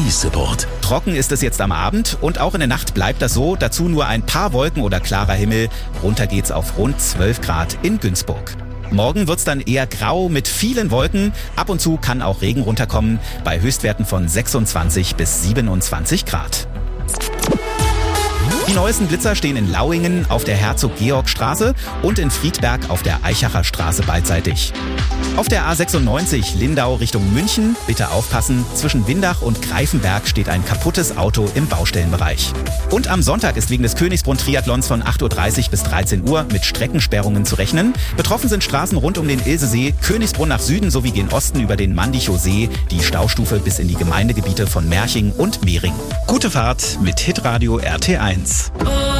Support. Trocken ist es jetzt am Abend und auch in der Nacht bleibt das so. Dazu nur ein paar Wolken oder klarer Himmel. Runter geht's auf rund 12 Grad in Günzburg. Morgen wird's dann eher grau mit vielen Wolken. Ab und zu kann auch Regen runterkommen bei Höchstwerten von 26 bis 27 Grad. Die neuesten Blitzer stehen in Lauingen auf der Herzog-Georg-Straße und in Friedberg auf der Eichacher Straße beidseitig. Auf der A96 Lindau Richtung München, bitte aufpassen, zwischen Windach und Greifenberg steht ein kaputtes Auto im Baustellenbereich. Und am Sonntag ist wegen des Königsbrunn-Triathlons von 8.30 Uhr bis 13 Uhr mit Streckensperrungen zu rechnen. Betroffen sind Straßen rund um den Ilsesee, Königsbrunn nach Süden sowie gen Osten über den Mandichow See, die Staustufe bis in die Gemeindegebiete von Merching und Mehring. Gute Fahrt mit Hitradio RT1.